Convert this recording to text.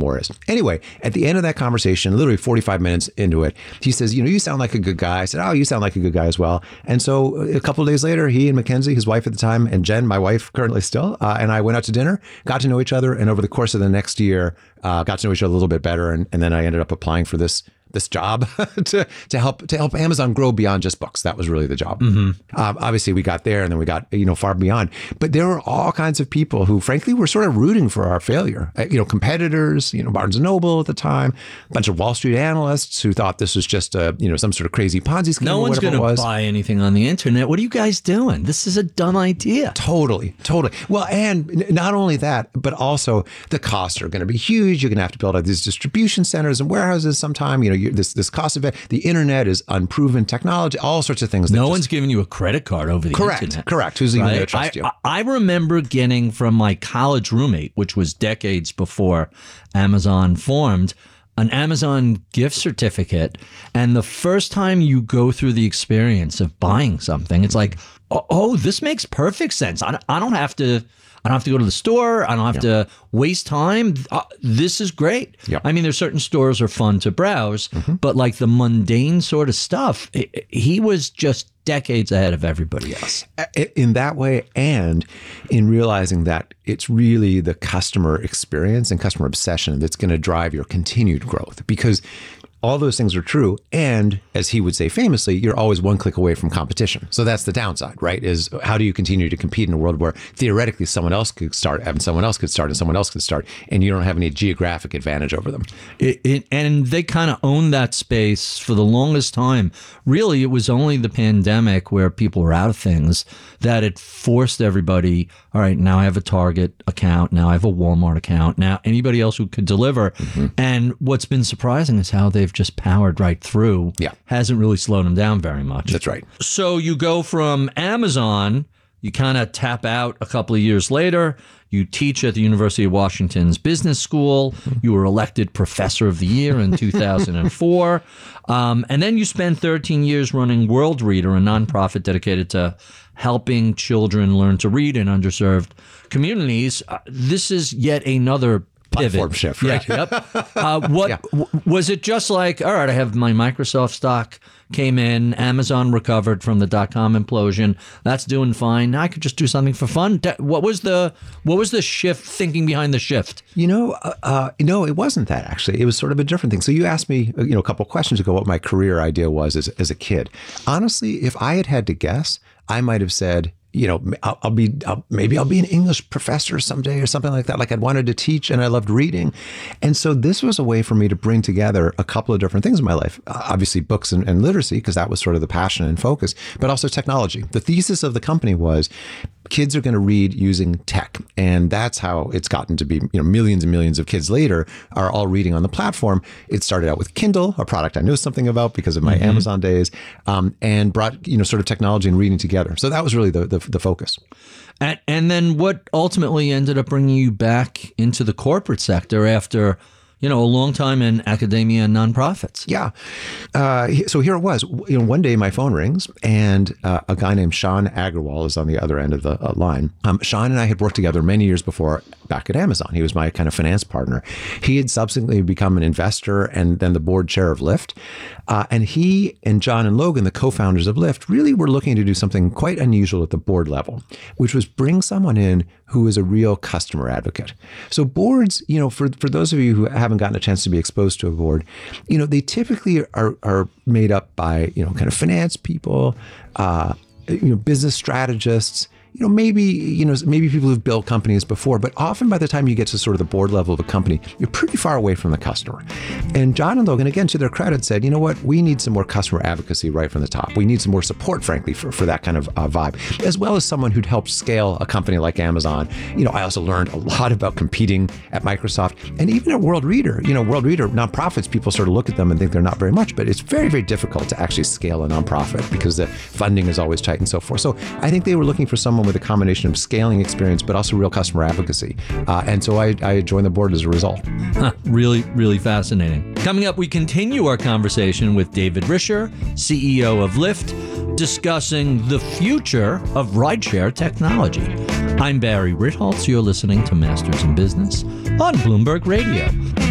more is. Anyway, at the end of that conversation, literally 45 minutes into it, he says, you sound like a good guy. I said, oh, you sound like a good guy as well. And so a couple of days later, he and Mackenzie, his wife at the time, and Jen, my wife currently still, and I went out to dinner, got to know each other. And over the course of the next year, got to know each other a little bit better. And then I ended up applying for this job to help Amazon grow beyond just books. That was really the job. Obviously, we got there and then we got far beyond. But there were all kinds of people who, frankly, were sort of rooting for our failure. Competitors, Barnes and Noble at the time, a bunch of Wall Street analysts who thought this was just some sort of crazy Ponzi scheme. No one's going to buy anything on the internet. What are you guys doing? This is a dumb idea. Totally. Well, and not only that, but also the costs are going to be huge. You're going to have to build out these distribution centers and warehouses sometime. This cost of it. The internet is unproven technology, all sorts of things. No one's giving you a credit card over the internet. Correct. Who's even going to trust you? I remember getting from my college roommate, which was decades before Amazon formed, an Amazon gift certificate. And the first time you go through the experience of buying something, it's like, oh, this makes perfect sense. I don't have to go to the store. I don't have to waste time. This is great. Yep. I mean, there's certain stores are fun to browse, but like the mundane sort of stuff, he was just decades ahead of everybody else. In that way, and in realizing that it's really the customer experience and customer obsession that's going to drive your continued growth. Because all those things are true. And as he would say famously, you're always one click away from competition. So that's the downside, right? Is how do you continue to compete in a world where theoretically someone else could start and someone else could start and someone else could start, and you don't have any geographic advantage over them. And they kind of owned that space for the longest time. Really, it was only the pandemic where people were out of things that it forced everybody, all right, now I have a Target account, now I have a Walmart account, now anybody else who could deliver. And what's been surprising is how they've just powered right through. Hasn't really slowed them down very much. That's right. So you go from Amazon, you kind of tap out a couple of years later. You teach at the University of Washington's Business School. You were elected Professor of the Year in 2004. And then you spend 13 years running World Reader, a nonprofit dedicated to helping children learn to read in underserved communities. This is yet another platform shift, right? Was it just like, all right, I have my Microsoft stock came in, Amazon recovered from the .com implosion, that's doing fine, now I could just do something for fun? What was the shift, thinking behind the shift? No, it wasn't that, actually. It was sort of a different thing. So you asked me, a couple of questions ago what my career idea was as a kid. Honestly, if I had to guess, I might have said, maybe I'll be an English professor someday or something like that. Like I'd wanted to teach and I loved reading. And so this was a way for me to bring together a couple of different things in my life. Obviously books and literacy, because that was sort of the passion and focus, but also technology. The thesis of the company was kids are going to read using tech. And that's how it's gotten to be, millions and millions of kids later are all reading on the platform. It started out with Kindle, a product I know something about because of my Amazon days, and brought, sort of technology and reading together. So that was really the focus. And then what ultimately ended up bringing you back into the corporate sector after, a long time in academia and nonprofits? Yeah. So here it was. One day my phone rings and a guy named Sean Agarwal is on the other end of the line. Sean and I had worked together many years before back at Amazon. He was my kind of finance partner. He had subsequently become an investor and then the board chair of Lyft. And he and John and Logan, the co-founders of Lyft, really were looking to do something quite unusual at the board level, which was bring someone in who is a real customer advocate. So boards, for those of you who haven't gotten a chance to be exposed to a board, they typically are made up by, kind of finance people, business strategists, maybe people who've built companies before, but often by the time you get to sort of the board level of a company, you're pretty far away from the customer. And John and Logan, again, to their credit, said, we need some more customer advocacy right from the top. We need some more support, frankly, for that kind of vibe, as well as someone who'd helped scale a company like Amazon. I also learned a lot about competing at Microsoft and even at World Reader. World Reader, nonprofits, people sort of look at them and think they're not very much, but it's very, very difficult to actually scale a nonprofit because the funding is always tight and so forth. So I think they were looking for someone with a combination of scaling experience, but also real customer advocacy. And so I joined the board as a result. Really, really fascinating. Coming up, we continue our conversation with David Risher, CEO of Lyft, discussing the future of rideshare technology. I'm Barry Ritholtz. You're listening to Masters in Business on Bloomberg Radio.